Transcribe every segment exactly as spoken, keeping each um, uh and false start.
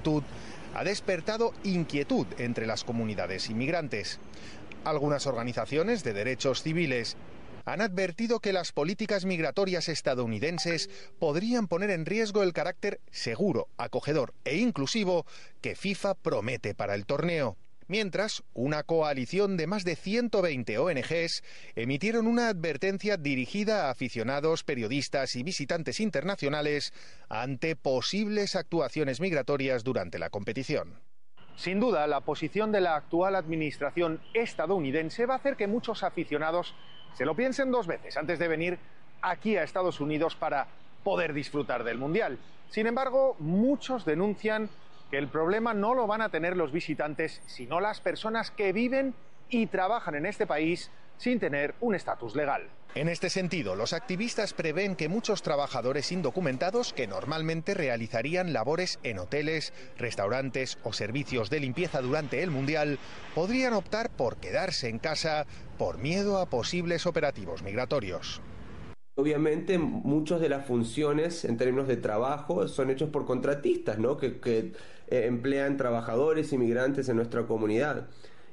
actitud ha despertado inquietud entre las comunidades inmigrantes. Algunas organizaciones de derechos civiles han advertido que las políticas migratorias estadounidenses podrían poner en riesgo el carácter seguro, acogedor e inclusivo que FIFA promete para el torneo. Mientras, una coalición de más de ciento veinte O N Ges emitieron una advertencia dirigida a aficionados, periodistas y visitantes internacionales ante posibles actuaciones migratorias durante la competición. Sin duda, la posición de la actual administración estadounidense va a hacer que muchos aficionados se lo piensen dos veces antes de venir aquí a Estados Unidos para poder disfrutar del Mundial. Sin embargo, muchos denuncian que el problema no lo van a tener los visitantes, sino las personas que viven y trabajan en este país sin tener un estatus legal. En este sentido, los activistas prevén que muchos trabajadores indocumentados que normalmente realizarían labores en hoteles, restaurantes o servicios de limpieza durante el Mundial podrían optar por quedarse en casa por miedo a posibles operativos migratorios. Obviamente, muchas de las funciones en términos de trabajo son hechos por contratistas, ¿no? que, que eh, emplean trabajadores inmigrantes en nuestra comunidad.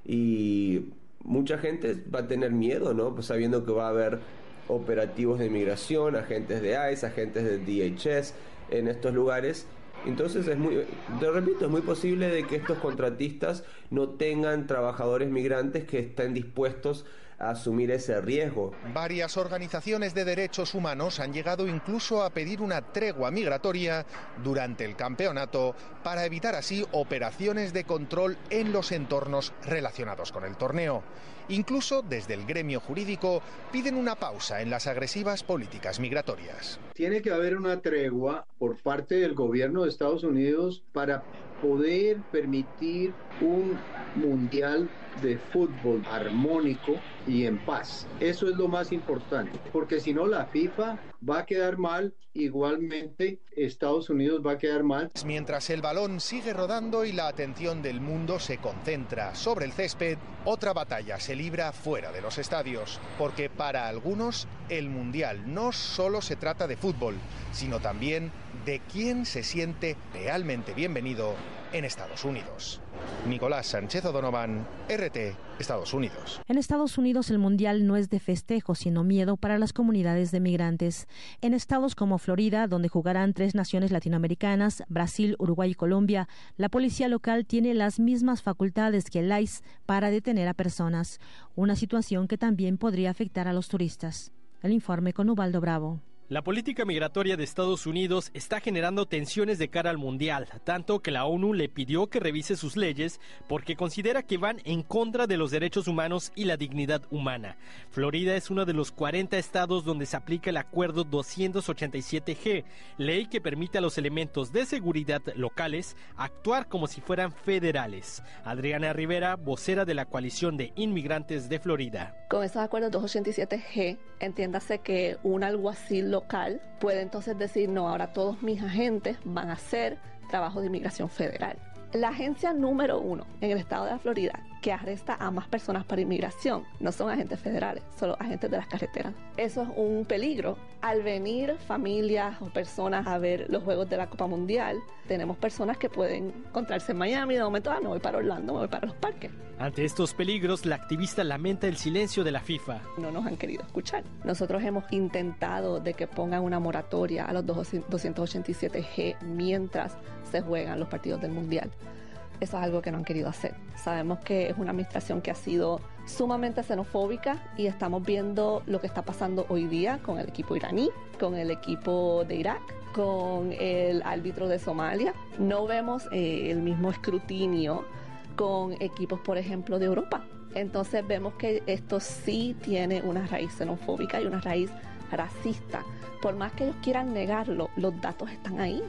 Y mucha gente va a tener miedo, ¿no? Pues sabiendo que va a haber operativos de inmigración, agentes de I C E, agentes de D H S en estos lugares. Entonces, es muy, te repito, es muy posible de que estos contratistas no tengan trabajadores migrantes que estén dispuestos a asumir ese riesgo. Varias organizaciones de derechos humanos han llegado incluso a pedir una tregua migratoria durante el campeonato para evitar así operaciones de control en los entornos relacionados con el torneo. Incluso desde el gremio jurídico piden una pausa en las agresivas políticas migratorias. Tiene que haber una tregua por parte del gobierno de Estados Unidos para poder permitir un mundial de fútbol armónico y en paz. Eso es lo más importante, porque si no la FIFA va a quedar mal, igualmente Estados Unidos va a quedar mal. Mientras el balón sigue rodando y la atención del mundo se concentra sobre el césped, otra batalla se libra fuera de los estadios, porque para algunos el mundial no solo se trata de fútbol, sino también de quién se siente realmente bienvenido en Estados Unidos. Nicolás Sánchez O'Donovan, R T, Estados Unidos. En Estados Unidos el mundial no es de festejo, sino miedo para las comunidades de migrantes. En estados como Florida, donde jugarán tres naciones latinoamericanas, Brasil, Uruguay y Colombia, la policía local tiene las mismas facultades que el I C E para detener a personas, una situación que también podría afectar a los turistas. El informe con Ubaldo Bravo. La política migratoria de Estados Unidos está generando tensiones de cara al Mundial, tanto que la ONU le pidió que revise sus leyes porque considera que van en contra de los derechos humanos y la dignidad humana. Florida es uno de los cuarenta estados donde se aplica el Acuerdo doscientos ochenta y siete G, ley que permite a los elementos de seguridad locales actuar como si fueran federales. Adriana Rivera, vocera de la Coalición de Inmigrantes de Florida. Con esos acuerdos doscientos ochenta y siete G, entiéndase que un alguacil local puede entonces decir, no, ahora todos mis agentes van a hacer trabajo de inmigración federal. La agencia número uno en el estado de la Florida que arresta a más personas para inmigración no son agentes federales, son los agentes de las carreteras. Eso es un peligro. Al venir familias o personas a ver los juegos de la Copa Mundial, tenemos personas que pueden encontrarse en Miami y de momento, ah, me voy para Orlando, me voy para los parques. Ante estos peligros, la activista lamenta el silencio de la FIFA. No nos han querido escuchar. Nosotros hemos intentado de que pongan una moratoria a los doscientos ochenta y siete G mientras se juegan los partidos del Mundial. Eso es algo que no han querido hacer. Sabemos que es una administración que ha sido sumamente xenofóbica y estamos viendo lo que está pasando hoy día con el equipo iraní, con el equipo de Irak, con el árbitro de Somalia. No vemos eh, el mismo escrutinio con equipos, por ejemplo, de Europa. Entonces vemos que esto sí tiene una raíz xenofóbica y una raíz racista. Por más que ellos quieran negarlo, los datos están ahí.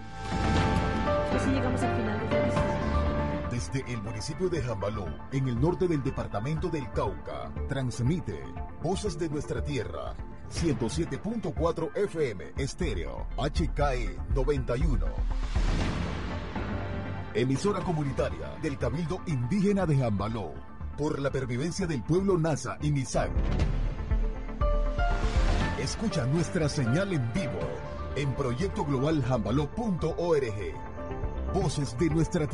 Así llegamos al final de este. Desde el municipio de Jambaló, en el norte del departamento del Cauca, transmite Voces de Nuestra Tierra, ciento siete punto cuatro F M, estéreo, H K E noventa y uno. Emisora comunitaria del Cabildo Indígena de Jambaló, por la pervivencia del pueblo Nasa y Misán. Escucha nuestra señal en vivo en proyecto global jambaló punto org. Voces de Nuestra Tierra.